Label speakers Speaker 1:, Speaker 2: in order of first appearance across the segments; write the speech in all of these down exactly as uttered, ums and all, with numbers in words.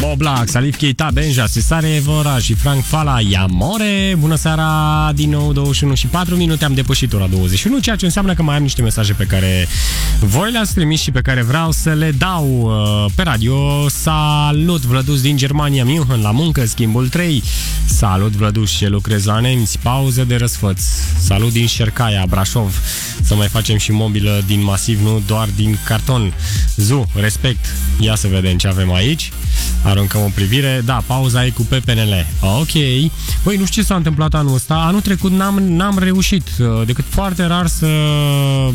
Speaker 1: Oblak, Salif Keita, Benja, Cesare Evora și Frank Fala, Iamore. Bună seara, din nou douăzeci și unu și patru minute, am depășit ora douăzeci și unu, ceea ce înseamnă că mai am niște mesaje pe care voi le-ați trimis și pe care vreau să le dau uh, pe radio. Salut, Vlăduț din Germania, München, la muncă, schimbul trei. Salut, Vlăduț, ce lucrez la nemți, pauză de răsfăț. Salut din Șercaia, Brașov, să mai facem și mobilă din masiv, nu doar din carton. Zu, respect, ia să vedem ce avem aici. Aruncăm o privire. Da, pauza e cu P P N L. Ok. Băi, nu știu ce s-a întâmplat anul ăsta. Anul trecut n-am, n-am reușit, decât foarte rar, să uh,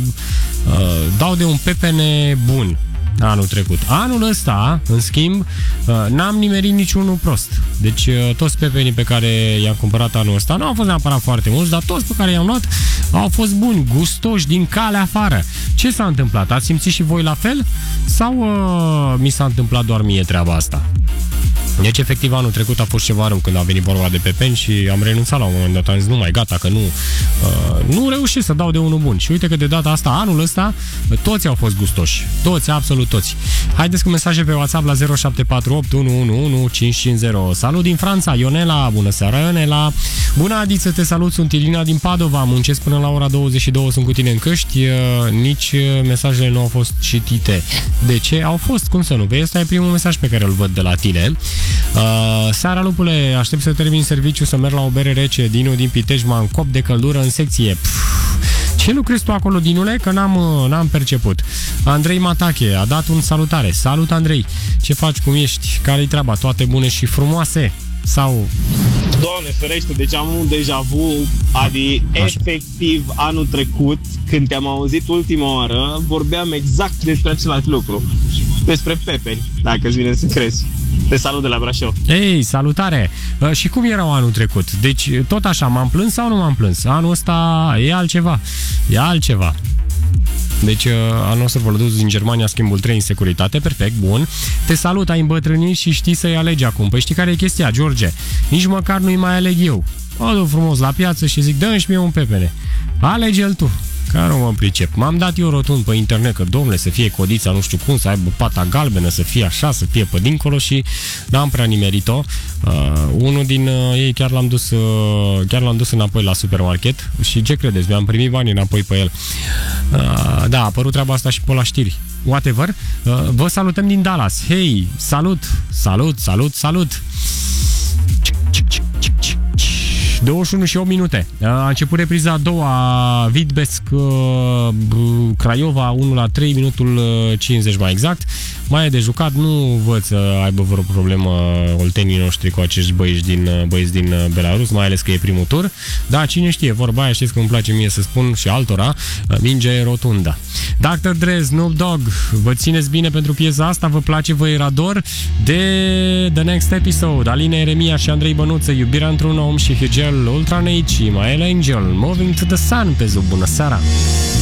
Speaker 1: dau de un P P N bun anul trecut. Anul ăsta, în schimb, n-am nimerit niciunul prost. Deci toți pepenii pe care i-am cumpărat anul ăsta nu au fost neapărat foarte mulți, dar toți pe care i-am luat au fost buni, gustoși, din calea afară. Ce s-a întâmplat? Ați simțit și voi la fel? Sau uh, mi s-a întâmplat doar mie treaba asta? Deci, efectiv, anul trecut a fost ceva rău când a venit vorba de pepeni și am renunțat la un moment dat. Am zis, nu mai, gata, că nu, uh, nu reușesc să dau de unul bun. Și uite că de data asta, anul ăsta, toți au fost gustoși. Toți, absolut toți. Haideți cu mesaje pe WhatsApp la zero șapte patru opt unu unu unu cinci cinci zero. Salut din Franța, Ionela, bună seara, Ionela. Bună, Adiță, te salut, sunt Irina din Padova, muncesc până la ora douăzeci și două, sunt cu tine în căști. Uh, nici mesajele nu au fost citite. De ce? Au fost, cum să nu? Vei, ăsta e primul mesaj pe care îl văd de la tine. Uh, seara, lupule, aștept să termin serviciu, să merg la o bere rece. Dinu din Pitești, m-am cop de căldură în secție. Pff, ce lucrezi tu acolo, Dinule? Că n-am, n-am perceput. Andrei Matache a dat un salutare. Salut, Andrei, ce faci, cum ești? Care-i treaba? Toate bune și frumoase? Sau...
Speaker 2: Doamne ferește, deci am un deja vu, Adi, efectiv anul trecut, când te-am auzit ultima oară, vorbeam exact despre același lucru. Despre pepeni, dacă îți vine să crezi. Te salut de la Brașov.
Speaker 1: Ei, salutare! Și cum erau anul trecut? Deci, tot așa, m-am plâns sau nu m-am plâns? Anul ăsta e altceva. E altceva. Deci, al nostru Vlăduț din Germania, schimbul trei în securitate, perfect, bun. Te salut, ai îmbătrânit și știi să-i alegi acum. Păi știi care e chestia, George? Nici măcar nu-i mai aleg eu. O duc frumos la piață și zic, dă-mi și mie un pepene. Alege-l tu. Că nu mă pricep. M-am dat eu rotund pe internet că, domnule, să fie codița nu știu cum, să aibă pata galbenă, să fie așa, să fie pe dincolo și n-am prea nimerit-o. Uh, unul din uh, ei chiar l-am dus uh, chiar l-am dus înapoi la supermarket și ce credeți? Mi-am primit banii înapoi pe el. Uh, da, a apărut treaba asta și pe la știri. Whatever. Uh, vă salutăm din Dallas. Hei, salut, salut, salut, salut. douăzeci și unu și opt minute. A început repriza a doua, Vidbesc Craiova, unu la trei, minutul cincizeci mai exact. Mai e de jucat, nu văd să aibă vreo problemă oltenii noștri cu acești băieți din, băieți din Belarus, mai ales că e primul tur. Da, cine știe, vorba aia, știți că îmi place mie să spun și altora, mingea e rotundă. doctor Dre, Snoop Dogg, vă țineți bine pentru piesa asta, vă place, vă era dor de The Next Episode, Alina Eremia și Andrei Bănuță, Iubirea într-un om și Hegel, Ultra Nate și Mael Angel, Moving to the Sun pe Zub. Bună seara!